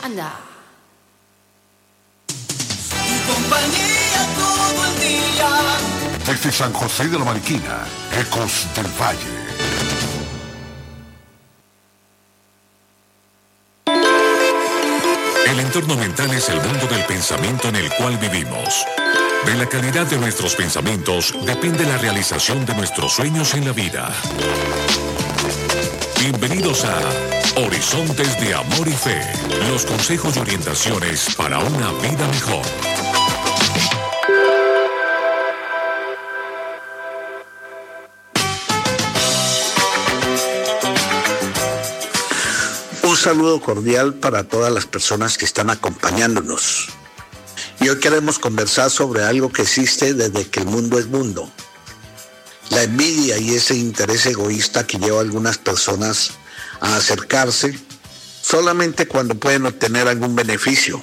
Anda. Tu compañía todo el día. Desde San José de la Mariquina, Ecos del Valle. El entorno mental es el mundo del pensamiento en el cual vivimos. De la calidad de nuestros pensamientos depende la realización de nuestros sueños en la vida. Bienvenidos a Horizontes de Amor y Fe, los consejos y orientaciones para una vida mejor. Un saludo cordial para todas las personas que están acompañándonos. Y hoy queremos conversar sobre algo que existe desde que el mundo es mundo. La envidia y ese interés egoísta que lleva a algunas personas a acercarse solamente cuando pueden obtener algún beneficio.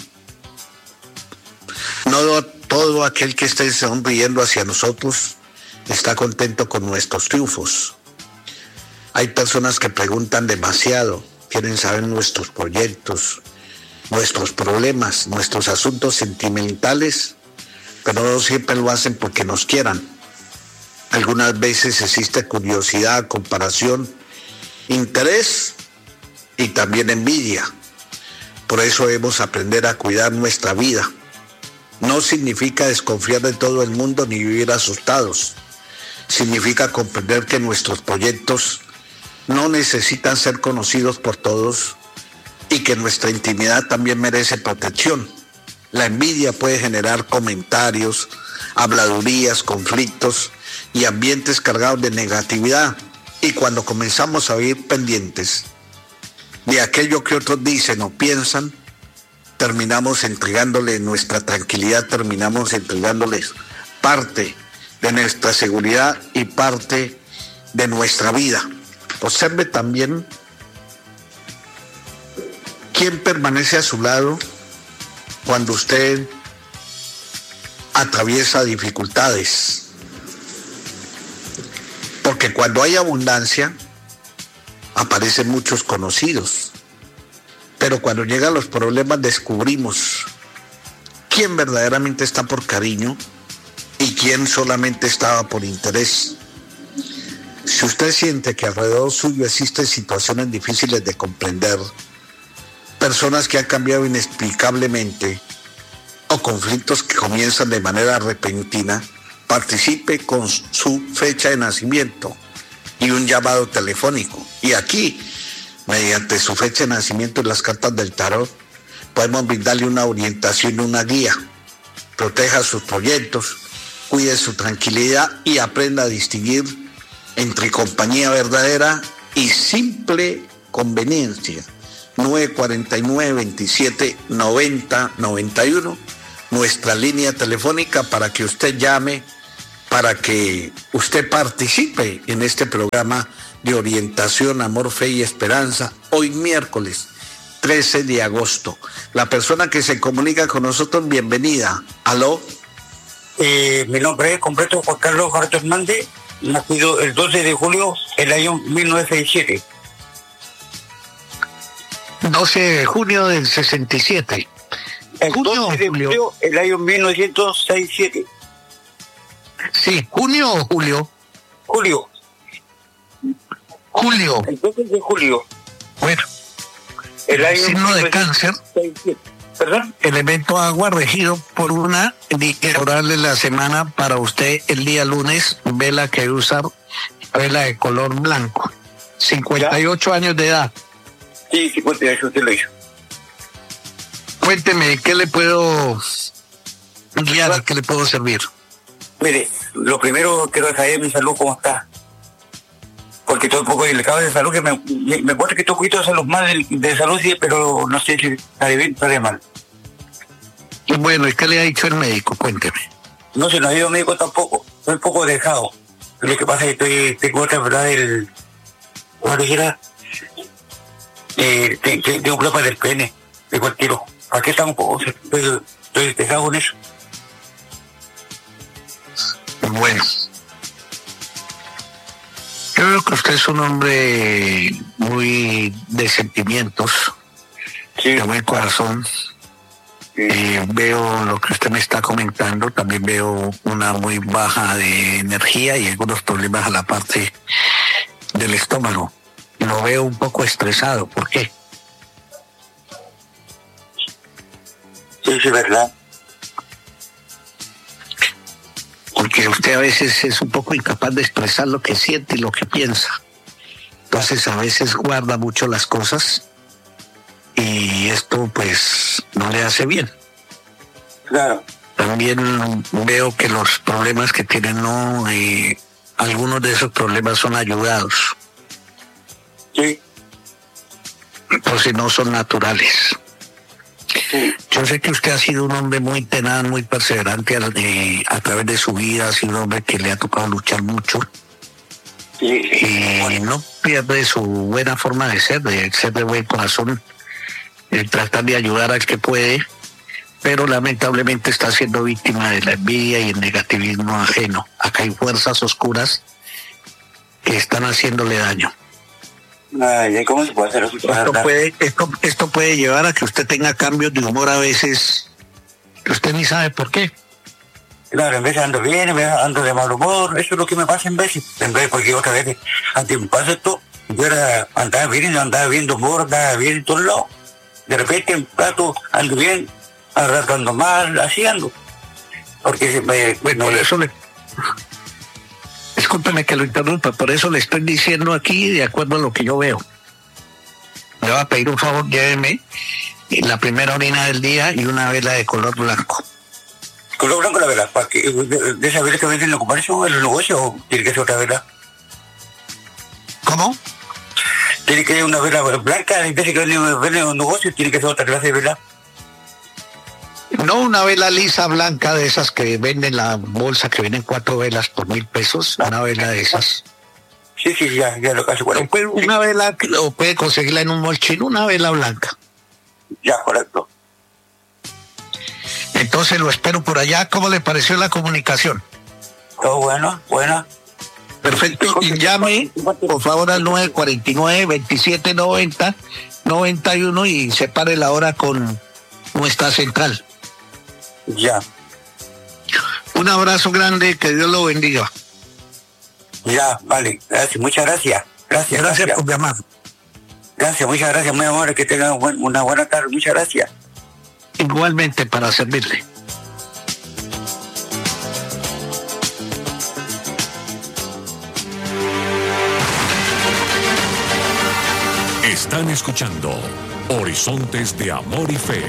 No todo aquel que esté sonriendo hacia nosotros está contento con nuestros triunfos. Hay personas que preguntan demasiado, quieren saber nuestros proyectos, nuestros problemas, nuestros asuntos sentimentales, pero no siempre lo hacen porque nos quieran. Algunas veces existe curiosidad, comparación, interés y también envidia. Por eso debemos aprender a cuidar nuestra vida. No significa desconfiar de todo el mundo ni vivir asustados. Significa comprender que nuestros proyectos no necesitan ser conocidos por todos y que nuestra intimidad también merece protección. La envidia puede generar comentarios, habladurías, conflictos y ambientes cargados de negatividad. Y cuando comenzamos a vivir pendientes de aquello que otros dicen o piensan, terminamos entregándole nuestra tranquilidad, terminamos entregándoles parte de nuestra seguridad y parte de nuestra vida. Observe también quién permanece a su lado cuando usted atraviesa dificultades. Porque cuando hay abundancia, aparecen muchos conocidos. Pero cuando llegan los problemas, descubrimos quién verdaderamente está por cariño y quién solamente estaba por interés. Si usted siente que alrededor suyo existen situaciones difíciles de comprender, personas que han cambiado inexplicablemente o conflictos que comienzan de manera repentina, participe con su fecha de nacimiento y un llamado telefónico. Y aquí, mediante su fecha de nacimiento y las cartas del tarot, podemos brindarle una orientación y una guía. Proteja sus proyectos, cuide su tranquilidad y aprenda a distinguir entre compañía verdadera y simple conveniencia. 949-27-90-91, nuestra línea telefónica para que usted llame, para que usted participe en este programa de orientación, amor, fe y esperanza, hoy miércoles 13 de agosto. La persona que se comunica con nosotros, bienvenida. ¿Aló? Mi nombre es completo Juan Carlos Garto Hernández, nacido el 12 de julio del año 1967. 12 de junio del 67. El 12 de julio del año 1967. Sí, ¿junio o julio? Julio. Julio. El 12 de julio. Bueno. El año signo de cáncer. ¿Perdón? Elemento agua regido por una oral de la semana para usted el día lunes, vela que usar, vela de color blanco. 58 ¿Ya? Años de edad. Sí, 58, usted lo hizo. Cuénteme, ¿qué le puedo guiar? ¿Qué le puedo servir? Mire, lo primero quiero saber mi salud, ¿cómo está? Porque estoy un poco delicado de salud, que me muestra que estoy un poquito de salud mal de salud, sí, pero no sé si está bien o está mal. Bueno, ¿y qué le ha dicho el médico? Cuénteme. No se nos ha ido médico tampoco, estoy un poco dejado. Lo que pasa es que tengo otra verdad del... ¿Cómo dijera? Tengo un problema del pene, de cualquier tiro. Aquí está un poco, estoy dejado con eso. Bueno. Yo creo que usted es un hombre muy de sentimientos, Sí. de buen corazón. Veo lo que usted me está comentando, también veo una muy baja de energía y algunos problemas a la parte del estómago. Lo veo un poco estresado, ¿por qué? Sí, verdad. Porque usted a veces es un poco incapaz de expresar lo que siente y lo que piensa. Entonces a veces guarda mucho las cosas y esto pues no le hace bien. Claro. También veo que los problemas que tienen, no, algunos de esos problemas son ayudados, Sí. por si no son naturales. Sí. Yo sé que usted ha sido un hombre muy tenaz, muy perseverante a través de su vida, ha sido un hombre que le ha tocado luchar mucho Sí. y no pierde su buena forma de ser de buen corazón, el tratar de ayudar al que puede, pero lamentablemente está siendo víctima de la envidia y el negativismo ajeno. Acá hay fuerzas oscuras que están haciéndole daño. Ay, ¿cómo se puede hacer eso? Esto puede llevar a que usted tenga cambios de humor a veces que usted ni sabe por qué. Claro, en vez ando bien, en vez ando de mal humor, eso es lo que me pasa en vez porque otra vez, antes me pasa esto, yo andaba bien de humor, andaba bien en todos lados. De repente en plato ando bien, al rato ando mal, así ando. Porque Por eso discúlpeme que lo interrumpa, por eso le estoy diciendo aquí de acuerdo a lo que yo veo. Le voy a pedir un favor, lléveme la primera orina del día y una vela de color blanco. color blanco la vela, para que de esa vela que venden en el comercio, en los negocios, o tiene que ser otra vela. ¿Cómo? Tiene que ser una vela blanca, en vez de que venden en los negocios, tiene que ser otra clase de vela. No una vela lisa blanca de esas que venden la bolsa, que vienen 4 velas por 1,000 pesos, una vela de esas. Sí, ya lo casi bueno. Una vela, o puede conseguirla en un molchino, una vela blanca. Ya, correcto. Entonces lo espero por allá. ¿Cómo le pareció la comunicación? Todo bueno, buena. Perfecto. Y llame, por favor, al 949-2790-91 y separe la hora con nuestra central. Ya. Un abrazo grande, que Dios lo bendiga. Ya, vale. Gracias, muchas gracias. Gracias por llamar. Gracias, muchas gracias, muy amable. Que tengan una buena tarde. Muchas gracias. Igualmente, para servirle. Están escuchando Horizontes de Amor y Fe.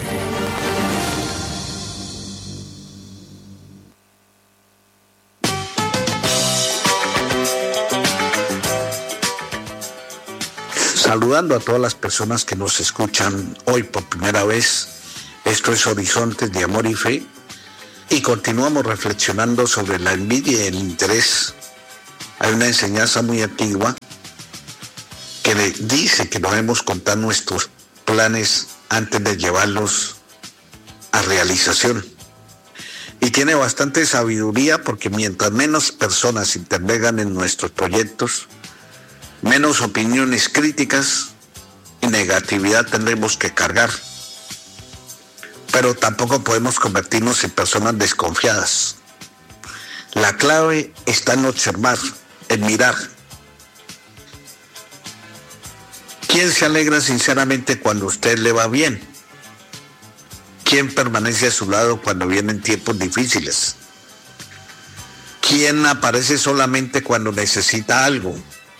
Saludando a todas las personas que nos escuchan hoy por primera vez. Esto es Horizontes de Amor y Fe y continuamos reflexionando sobre la envidia y el interés. Hay una enseñanza muy antigua que dice que debemos contar nuestros planes antes de llevarlos a realización. Y tiene bastante sabiduría, porque mientras menos personas intervengan en nuestros proyectos, menos opiniones críticas y negatividad tendremos que cargar. Pero tampoco podemos convertirnos en personas desconfiadas. La clave está en observar, en mirar. ¿Quién se alegra sinceramente cuando a usted le va bien? ¿Quién permanece a su lado cuando vienen tiempos difíciles? ¿Quién aparece solamente cuando necesita algo?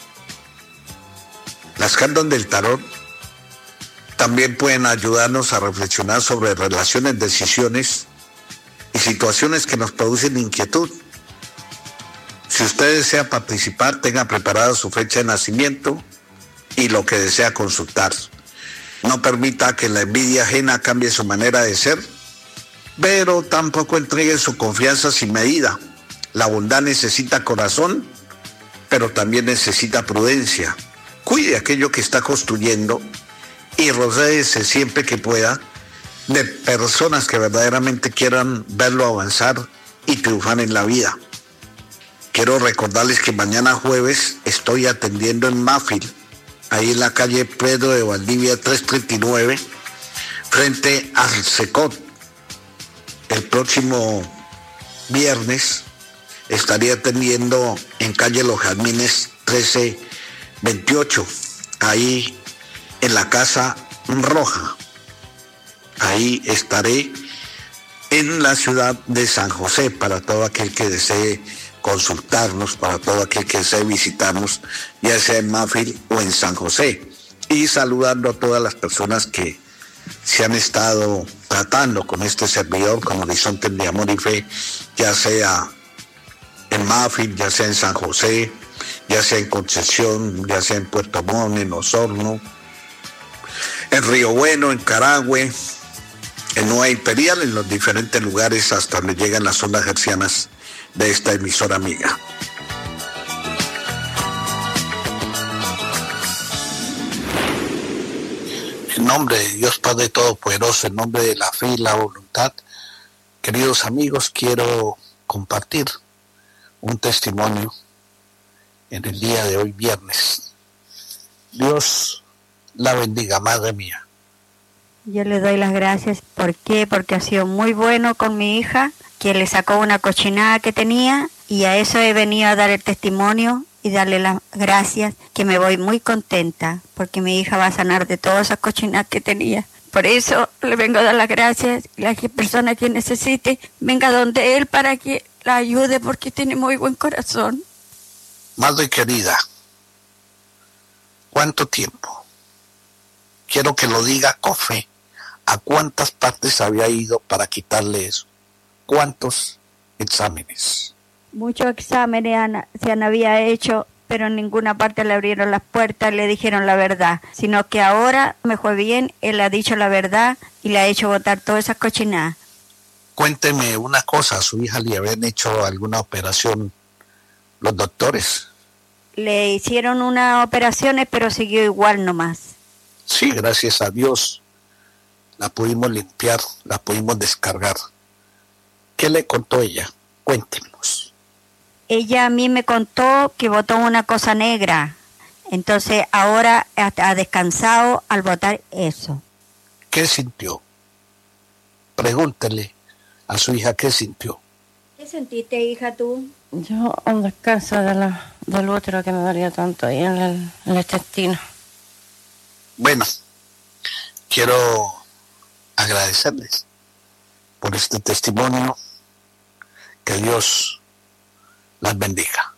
Las cartas del tarot también pueden ayudarnos a reflexionar sobre relaciones, decisiones y situaciones que nos producen inquietud. Si usted desea participar, tenga preparada su fecha de nacimiento y lo que desea consultar. No permita que la envidia ajena cambie su manera de ser, pero tampoco entregue su confianza sin medida. La bondad necesita corazón, pero también necesita prudencia. Cuide aquello que está construyendo y rodéese siempre que pueda de personas que verdaderamente quieran verlo avanzar y triunfar en la vida. Quiero recordarles que mañana jueves estoy atendiendo en Máfil, ahí en la calle Pedro de Valdivia 339, frente al Secot. El próximo viernes estaría atendiendo en calle Los Jazmines 1328, ahí en la Casa Roja. Ahí estaré en la ciudad de San José para todo aquel que desee consultarnos, para todo aquel que desee visitarnos, ya sea en Mafil o en San José. Y saludando a todas las personas que se han estado tratando con este servidor, con Horizontes de Amor y Fe, ya sea en Mafil, ya sea en San José, ya sea en Concepción, ya sea en Puerto Montt, en Osorno, en Río Bueno, en Carahue, en Nueva Imperial, en los diferentes lugares hasta donde llegan las ondas hercianas de esta emisora amiga. En nombre de Dios Padre Todopoderoso, en nombre de la fe y la voluntad, queridos amigos, quiero compartir un testimonio en el día de hoy, viernes. Dios la bendiga, madre mía. Yo le doy las gracias. ¿Por qué? Porque ha sido muy bueno con mi hija, que le sacó una cochinada que tenía, y a eso he venido a dar el testimonio y darle las gracias, que me voy muy contenta, porque mi hija va a sanar de todas esas cochinadas que tenía. Por eso le vengo a dar las gracias, y la persona que necesite, venga donde él para que la ayude, porque tiene muy buen corazón. Madre querida, ¿cuánto tiempo? Quiero que lo diga con fe. ¿A cuántas partes había ido para quitarle eso? ¿Cuántos exámenes? Muchos exámenes se había hecho, pero en ninguna parte le abrieron las puertas, le dijeron la verdad. Sino que ahora me fue bien, él ha dicho la verdad y le ha hecho botar todas esas cochinadas. Cuénteme una cosa, ¿a su hija le habían hecho alguna operación los doctores? Le hicieron unas operaciones, pero siguió igual nomás. Sí, gracias a Dios la pudimos limpiar, la pudimos descargar. ¿Qué le contó ella? Cuéntenos. Ella a mí me contó que botó una cosa negra. Entonces ahora ha descansado al botar eso. ¿Qué sintió? Pregúntele a su hija qué sintió. ¿Qué sentiste, hija, tú? Yo un descanso del útero que me dolía tanto ahí en el intestino. Bueno, quiero agradecerles por este testimonio. Que Dios las bendiga.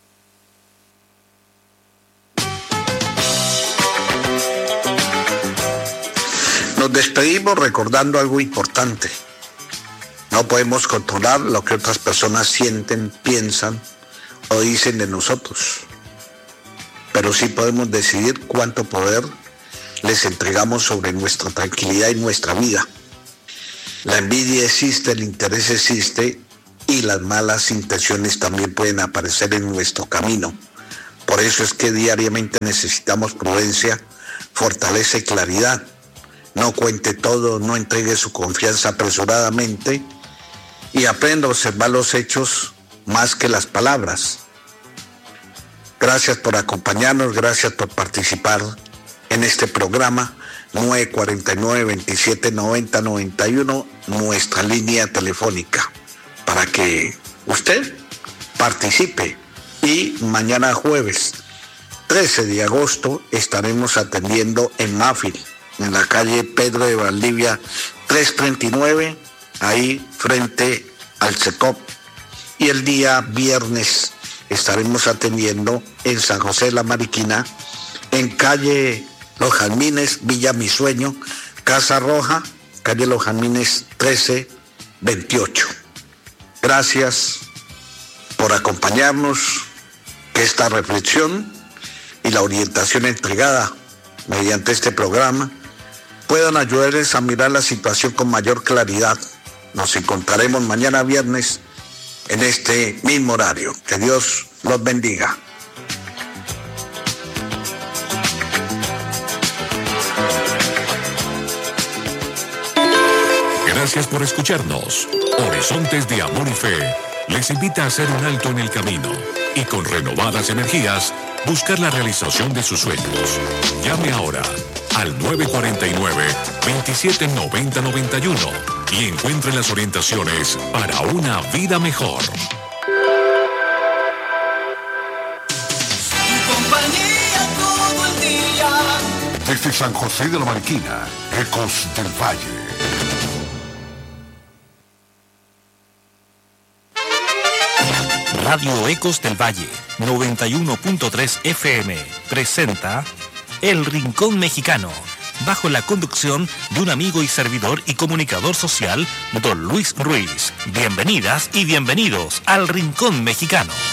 Nos despedimos recordando algo importante. No podemos controlar lo que otras personas sienten, piensan o dicen de nosotros. Pero sí podemos decidir cuánto poder les entregamos sobre nuestra tranquilidad y nuestra vida. La envidia existe, el interés existe y las malas intenciones también pueden aparecer en nuestro camino. Por eso es que diariamente necesitamos prudencia, fortaleza y claridad. No cuente todo, no entregue su confianza apresuradamente y aprenda a observar los hechos más que las palabras. Gracias por acompañarnos, gracias por participar en este programa. 949-2790-91, nuestra línea telefónica, para que usted participe. Y mañana jueves 13 de agosto estaremos atendiendo en Mafil, en la calle Pedro de Valdivia 339, ahí frente al Secop. Y el día viernes estaremos atendiendo en San José de la Mariquina, en calle Los Jazmines, Villa Mi Sueño, Casa Roja, calle Los Jazmines 1328. Gracias por acompañarnos, que esta reflexión y la orientación entregada mediante este programa puedan ayudarles a mirar la situación con mayor claridad. Nos encontraremos mañana viernes en este mismo horario. Que Dios los bendiga. Gracias por escucharnos. Horizontes de Amor y Fe les invita a hacer un alto en el camino y con renovadas energías buscar la realización de sus sueños. Llame ahora al 949-2790-91 y encuentre las orientaciones para una vida mejor. Compañía todo el día. Desde San José de la Mariquina, Ecos del Valle. Radio Ecos del Valle, 91.3 FM, presenta El Rincón Mexicano, bajo la conducción de un amigo y servidor y comunicador social, don Luis Ruiz. Bienvenidas y bienvenidos al Rincón Mexicano.